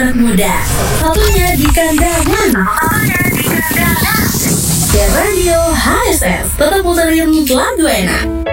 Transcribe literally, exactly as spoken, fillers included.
anak muda. Satunya di kandang mana? Satunya di kandang. Dan Radio H S S tetap puterin lagu enak.